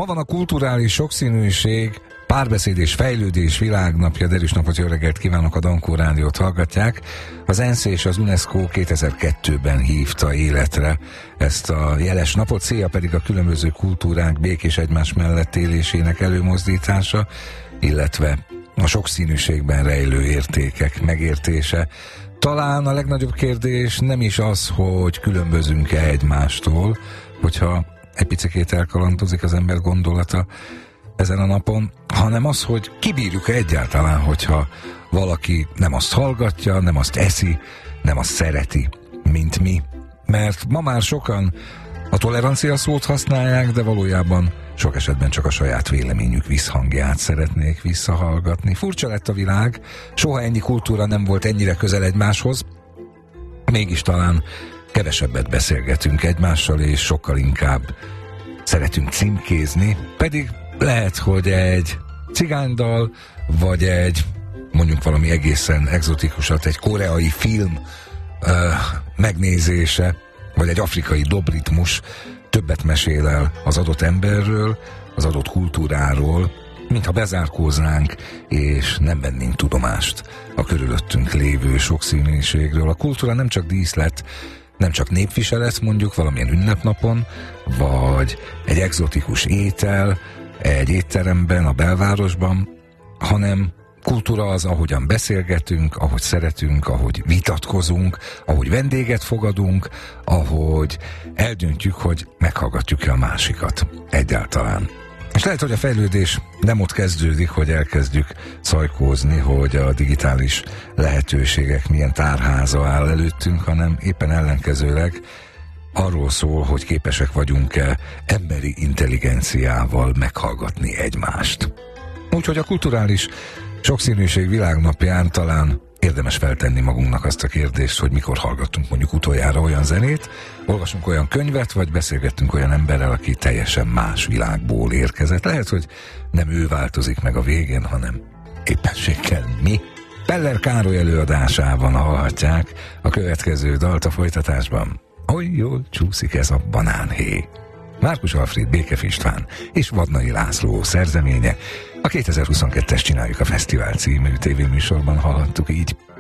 Ma van a kulturális sokszínűség, párbeszéd és fejlődés világnapja. Derűs napot, jó reggelt kívánok, a Dankó Rádiót hallgatják. Az ENSZ és az UNESCO 2002-ben hívta életre ezt a jeles napot, célja pedig a különböző kultúrák békés egymás mellett élésének előmozdítása, illetve a sokszínűségben rejlő értékek megértése. Talán a legnagyobb kérdés nem is az, hogy különbözünk-e egymástól, hogyha egy picikét elkalandozik az ember gondolata ezen a napon, hanem az, hogy kibírjuk-e egyáltalán, hogyha valaki nem azt hallgatja, nem azt eszi, nem azt szereti, mint mi. Mert ma már sokan a tolerancia szót használják, de valójában sok esetben csak a saját véleményük visszhangját szeretnék visszahallgatni. Furcsa lett a világ, soha ennyi kultúra nem volt ennyire közel egymáshoz, mégis talán kevesebbet beszélgetünk egymással, és sokkal inkább szeretünk címkézni, pedig lehet, hogy egy cigánydal, vagy egy mondjuk valami egészen egzotikusat, egy koreai film megnézése, vagy egy afrikai dobritmus többet mesél el az adott emberről, az adott kultúráról, mintha bezárkóznánk, és nem vennénk tudomást a körülöttünk lévő sokszínűségről. A kultúra nem csak díszlet, nem csak népviselet mondjuk valamilyen ünnepnapon, vagy egy egzotikus étel egy étteremben, a belvárosban, hanem kultúra az, ahogyan beszélgetünk, ahogy szeretünk, ahogy vitatkozunk, ahogy vendéget fogadunk, ahogy eldöntjük, hogy meghallgatjuk-e a másikat egyáltalán. És lehet, hogy a fejlődés nem ott kezdődik, hogy elkezdjük szajkózni, hogy a digitális lehetőségek milyen tárháza áll előttünk, hanem éppen ellenkezőleg arról szól, hogy képesek vagyunk-e emberi intelligenciával meghallgatni egymást. Úgyhogy a kulturális sokszínűség világnapján talán érdemes feltenni magunknak azt a kérdést, hogy mikor hallgattunk mondjuk utoljára olyan zenét, olvasunk olyan könyvet, vagy beszélgettünk olyan emberrel, aki teljesen más világból érkezett. Lehet, hogy nem ő változik meg a végén, hanem éppenséggel mi. Peller Károly előadásában hallhatják a következő dalt a folytatásban. Oly jól csúszik ez a banánhéj. Márkus Alfréd, Békef István és Vadnai László szerzeménye. A 2022-es Csináljuk a Fesztivál című tévéműsorban hallhattuk így.